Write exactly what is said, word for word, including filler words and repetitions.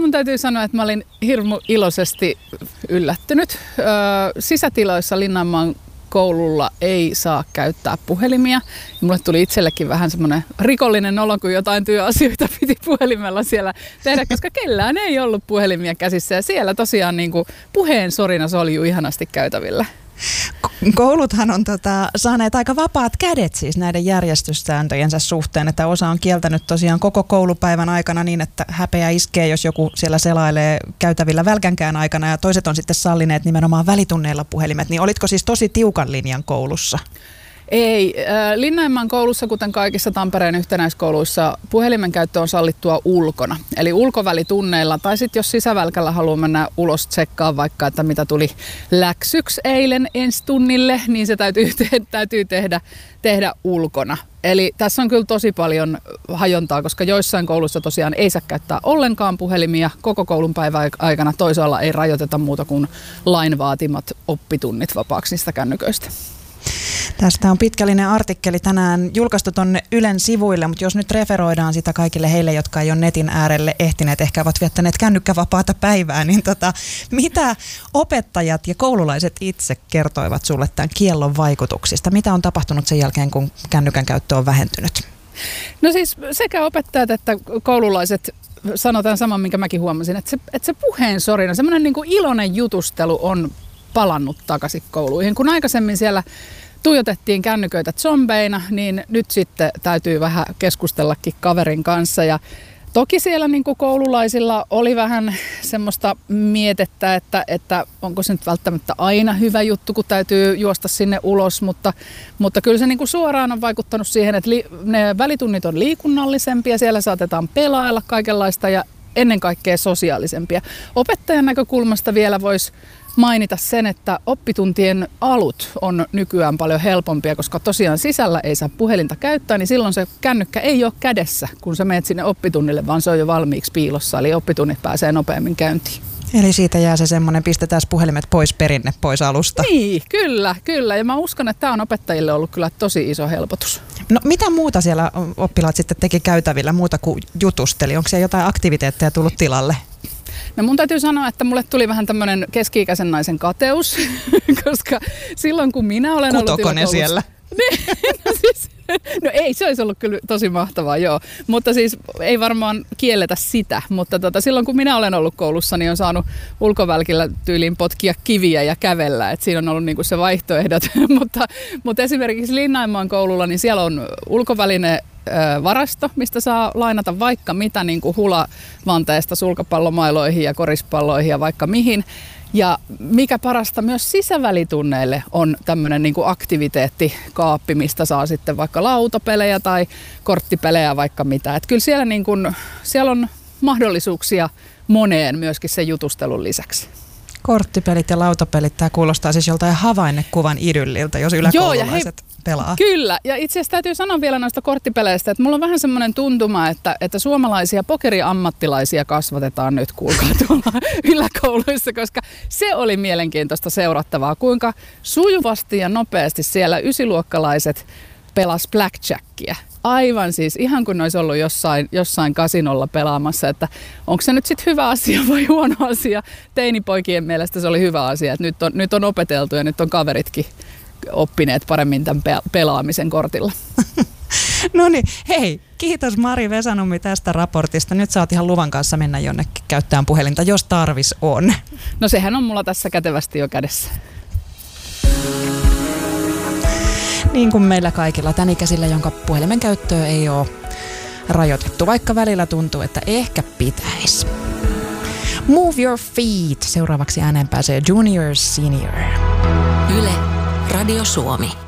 mun täytyy sanoa, että mä olin hirmu iloisesti yllättynyt. Öö, sisätiloissa Linnanmaan koululla ei saa käyttää puhelimia. Ja mulle tuli itsellekin vähän semmoinen rikollinen olo, kun jotain työasioita piti puhelimella siellä tehdä, koska kellään ei ollut puhelimia käsissä. Ja siellä tosiaan niin kuin puheen sorina soljuu ihanasti käytävillä. Kouluthan on tota, saaneet aika vapaat kädet siis näiden järjestyssääntöjensä suhteen, että osa on kieltänyt tosiaan koko koulupäivän aikana niin, että häpeä iskee, jos joku siellä selailee käytävillä välkänkään aikana, ja toiset on sitten sallineet nimenomaan välitunneilla puhelimet. Niin olitko siis tosi tiukan linjan koulussa? Ei. Linnanmaan koulussa, kuten kaikissa Tampereen yhtenäiskouluissa, puhelimen käyttö on sallittua ulkona. Eli ulkovälitunneilla, tai sitten jos sisävälkällä haluaa mennä ulos tsekkaa vaikka, että mitä tuli läksyksi eilen ensi tunnille, niin se täytyy, te- täytyy tehdä, tehdä ulkona. Eli tässä on kyllä tosi paljon hajontaa, koska joissain kouluissa tosiaan ei saa käyttää ollenkaan puhelimia koko koulun päivän aikana. Toisaalla ei rajoiteta muuta kuin lain vaatimat oppitunnit vapaaksi niistä kännyköistä. Tästä on pitkällinen artikkeli tänään julkaistu tuonne Ylen sivuille, mutta jos nyt referoidaan sitä kaikille heille, jotka ei ole netin äärelle ehtineet, ehkä ovat viettäneet kännykkävapaata päivää, niin tota, mitä opettajat ja koululaiset itse kertoivat sulle tämän kiellon vaikutuksista? Mitä on tapahtunut sen jälkeen, kun kännykän käyttö on vähentynyt? No siis sekä opettajat että koululaiset sanotaan saman, minkä mäkin huomasin, että se, että se puheen sorina, semmoinen niin kuin iloinen jutustelu on palannut takaisin kouluihin. Kun aikaisemmin siellä tuijotettiin kännyköitä zombeina, niin nyt sitten täytyy vähän keskustellakin kaverin kanssa. Ja toki siellä niin kuin koululaisilla oli vähän semmoista mietettä, että, että onko se nyt välttämättä aina hyvä juttu, kun täytyy juosta sinne ulos, mutta, mutta kyllä se niin kuin suoraan on vaikuttanut siihen, että li, ne välitunnit on liikunnallisempia, siellä saatetaan pelailla kaikenlaista ja ennen kaikkea sosiaalisempia. Opettajan näkökulmasta vielä voisi mainita sen, että oppituntien alut on nykyään paljon helpompia, koska tosiaan sisällä ei saa puhelinta käyttää, niin silloin se kännykkä ei ole kädessä, kun sä menet sinne oppitunnille, vaan se on jo valmiiksi piilossa, eli oppitunnit pääsee nopeammin käyntiin. Eli siitä jää se semmoinen, pistetään puhelimet pois perinne, pois alusta. Niin, kyllä, kyllä. Ja mä uskon, että tämä on opettajille ollut kyllä tosi iso helpotus. No mitä muuta siellä oppilaat sitten teki käytävillä, muuta kuin jutusteli? Onko siellä jotain aktiviteetteja tullut tilalle? No mun täytyy sanoa, että mulle tuli vähän tämmöinen keski-ikäisen naisen kateus, koska silloin kun minä olen ollut Kutoko ne siellä? Niin, no, siis, no ei, se olisi ollut kyllä tosi mahtavaa, joo. Mutta siis ei varmaan kielletä sitä, mutta tota, silloin kun minä olen ollut koulussa, niin on saanut ulkovälkillä tyyliin potkia kiviä ja kävellä. Et siinä on ollut niinku se vaihtoehdot, mutta, mutta esimerkiksi Linnanmaan koululla, niin siellä on ulkoväline varasto, mistä saa lainata vaikka mitä niin kuin hulavanteesta sulkapallomailoihin ja korispalloihin ja vaikka mihin. Ja mikä parasta, myös sisävälitunneille on tämmöinen niin kuin aktiviteettikaappi, mistä saa sitten vaikka lautapelejä tai korttipelejä vaikka mitä. Et kyllä siellä, niin kuin, siellä on mahdollisuuksia moneen myöskin sen jutustelun lisäksi. Korttipelit ja lautapelit, tämä kuulostaa siis joltain havainnekuvan idylliltä, jos yläkoululaiset pelaa. Kyllä, ja itse asiassa täytyy sanoa vielä noista korttipeleistä, että mulla on vähän semmoinen tuntuma, että, että suomalaisia pokeriammattilaisia kasvatetaan nyt, kuulkaa tuolla yläkouluissa, koska se oli mielenkiintoista seurattavaa, kuinka sujuvasti ja nopeasti siellä ysiluokkalaiset pelas blackjackia. Aivan siis, ihan kuin ne olisi ollut jossain, jossain kasinolla pelaamassa, että onko se nyt sitten hyvä asia vai huono asia. Teinipoikien mielestä se oli hyvä asia, että nyt on, nyt on opeteltu ja nyt on kaveritkin oppineet paremmin tämän pelaamisen kortilla. No niin, hei, kiitos Mari Vesanummi tästä raportista. Nyt sä oot ihan luvan kanssa mennä jonnekin käyttämään puhelinta, jos tarvis on. No sehän on mulla tässä kätevästi jo kädessä. Niin kuin meillä kaikilla tän ikäisillä, jonka puhelimen käyttöä ei ole rajoitettu, vaikka välillä tuntuu, että ehkä pitäisi. Move your feet. Seuraavaksi ääneen pääsee Junior Senior. Yle, Radio Suomi.